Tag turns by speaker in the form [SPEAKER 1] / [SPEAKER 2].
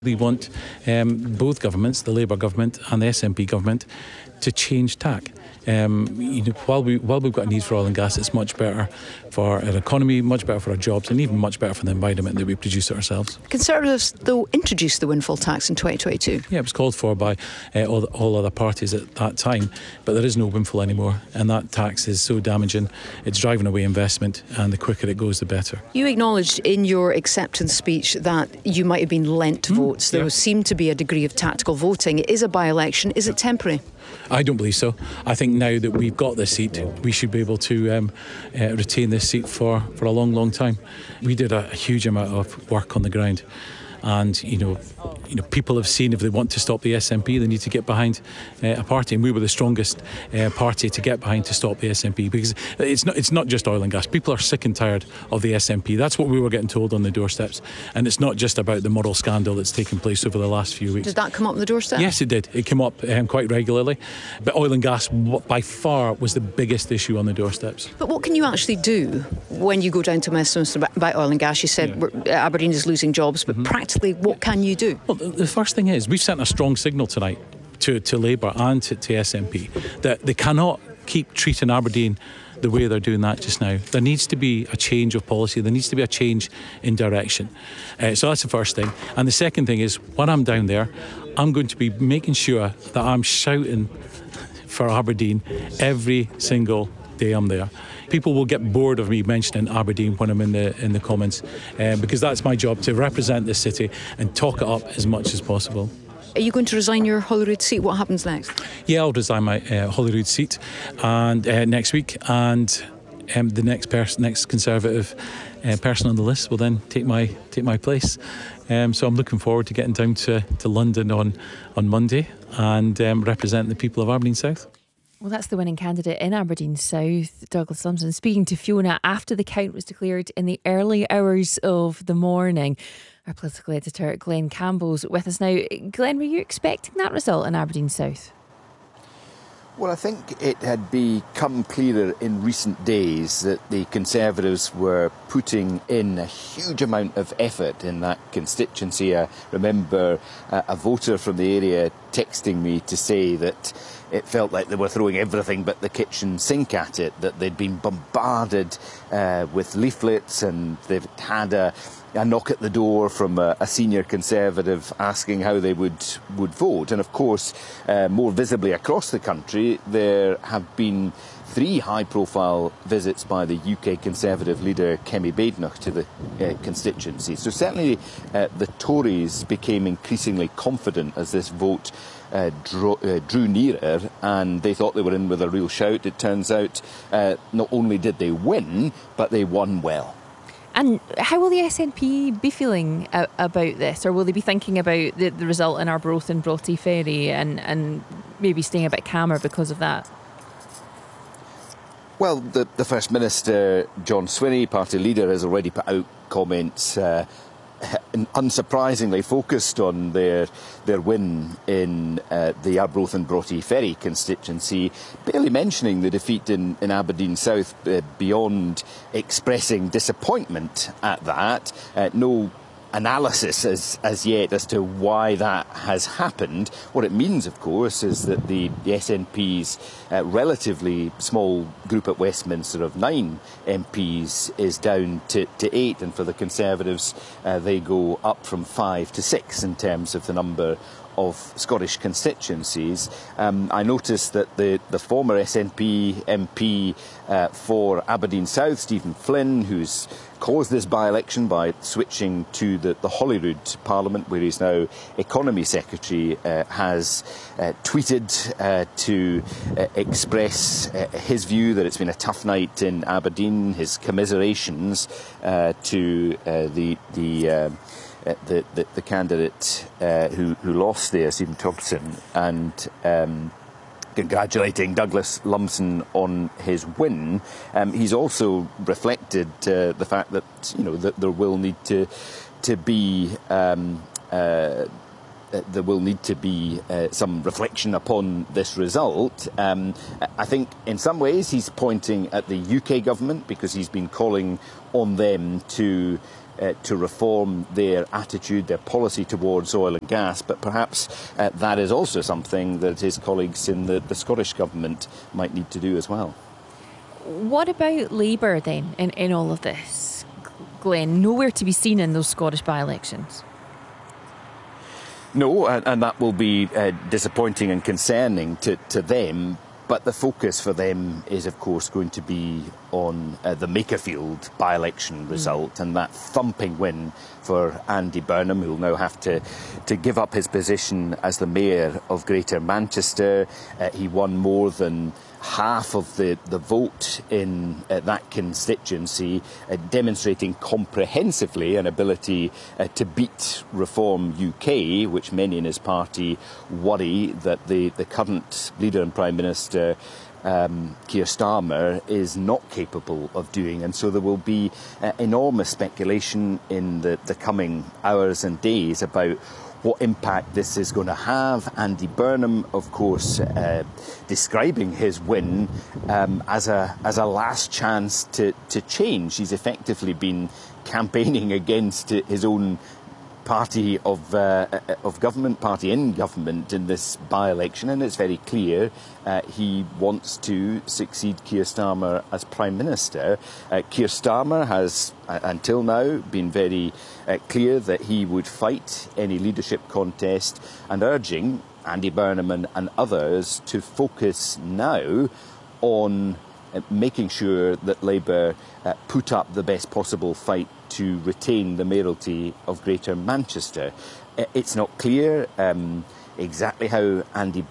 [SPEAKER 1] We want both governments, the Labour government and the SNP government, to change tack. While we've got a need for oil and gas, it's much better for our economy, much better for our jobs, and even much better for the environment that we produce it ourselves.
[SPEAKER 2] Conservatives, though, introduced the windfall tax in 2022.
[SPEAKER 1] Yeah, it was called for by all other parties at that time, but there is no windfall anymore, and that tax is so damaging. It's driving away investment, and the quicker it goes, the better.
[SPEAKER 2] You acknowledged in your acceptance speech that you might have been lent votes. There seemed to be a degree of tactical voting. It is a by-election. Is it temporary?
[SPEAKER 1] I don't believe so. I think now that we've got this seat, we should be able to retain this seat for a long, long time. We did a huge amount of work on the ground. And people have seen if they want to stop the SNP, they need to get behind a party, and we were the strongest party to get behind to stop the SNP, because it's not just oil and gas. People are sick and tired of the SNP. That's what we were getting told on the doorsteps, and it's not just about the moral scandal that's taken place over the last few weeks.
[SPEAKER 2] Did that come up on the doorstep?
[SPEAKER 1] Yes, it did. It came up quite regularly, but oil and gas by far was the biggest issue on the doorsteps.
[SPEAKER 2] But what can you actually do when you go down to Westminster about oil and gas? You said Aberdeen is losing jobs, but practically, what can you do?
[SPEAKER 1] Well, the first thing is we've sent a strong signal tonight to Labour and to SNP that they cannot keep treating Aberdeen the way they're doing that just now. There needs to be a change of policy. There needs to be a change in direction. So that's the first thing. And the second thing is, when I'm down there, I'm going to be making sure that I'm shouting for Aberdeen every single day I'm there. People will get bored of me mentioning Aberdeen when I'm in the comments, because that's my job, to represent this city and talk it up as much as possible.
[SPEAKER 2] Are you going to resign your Holyrood seat? What happens next?
[SPEAKER 1] Yeah, I'll resign my Holyrood seat and next week, and the next Conservative person on the list will then take my place. So I'm looking forward to getting down to London on Monday and represent the people of Aberdeen South.
[SPEAKER 3] Well, that's the winning candidate in Aberdeen South, Douglas Lumsden, speaking to Fiona after the count was declared in the early hours of the morning. Our political editor, Glenn Campbell's with us now. Glenn, were you expecting that result in Aberdeen South?
[SPEAKER 4] Well, I think it had become clearer in recent days that the Conservatives were putting in a huge amount of effort in that constituency. I remember a voter from the area texting me to say that it felt like they were throwing everything but the kitchen sink at it, that they'd been bombarded with leaflets, and they've had a knock at the door from a senior Conservative asking how they would vote. And of course, more visibly across the country, there have been 3 high-profile visits by the UK Conservative leader Kemi Badenoch to the constituency. So certainly the Tories became increasingly confident as this vote drew nearer, and they thought they were in with a real shout. It turns out not only did they win, but they won well.
[SPEAKER 3] And how will the SNP be feeling about this? Or will they be thinking about the result in Arbroath and Broughty Ferry and maybe staying a bit calmer because of that?
[SPEAKER 4] Well, the First Minister, John Swinney, party leader, has already put out comments unsurprisingly focused on their win in the Arbroath and Broughty Ferry constituency, barely mentioning the defeat in Aberdeen South, beyond expressing disappointment at that. No analysis as yet as to why that has happened. What it means, of course, is that the SNP's relatively small group at Westminster of 9 MPs is down to 8, and for the Conservatives they go up from 5 to 6 in terms of the number of Scottish constituencies. I noticed that the former SNP MP for Aberdeen South, Stephen Flynn, who's caused this by-election by switching to the Holyrood Parliament, where he's now Economy Secretary, has tweeted to express his view that it's been a tough night in Aberdeen, his commiserations to the candidate who lost there, Stephen Thompson, and congratulating Douglas Lumsden on his win. He's also reflected the fact that that there will need to be some reflection upon this result. I think in some ways he's pointing at the UK government, because he's been calling on them to to reform their attitude, their policy towards oil and gas, but perhaps that is also something that his colleagues in the Scottish Government might need to do as well.
[SPEAKER 3] What about Labour then in all of this, Glenn? Nowhere to be seen in those Scottish by-elections.
[SPEAKER 4] No, and that will be disappointing and concerning to them. But the focus for them is, of course, going to be on the Makerfield by-election result and that thumping win for Andy Burnham, who'll now have to give up his position as the Mayor of Greater Manchester. He won more than half of the vote in that constituency, demonstrating comprehensively an ability to beat Reform UK, which many in his party worry that the current leader and Prime Minister Keir Starmer is not capable of doing. And so there will be enormous speculation in the coming hours and days about what impact this is going to have. Andy Burnham, of course, describing his win as a last chance to change. He's effectively been campaigning against his own party of government, party in government in this by-election, and it's very clear he wants to succeed Keir Starmer as Prime Minister. Keir Starmer has, until now, been very clear that he would fight any leadership contest and urging Andy Burnham and others to focus now on making sure that Labour put up the best possible fight to retain the mayoralty of Greater Manchester. It's not clear exactly how Andy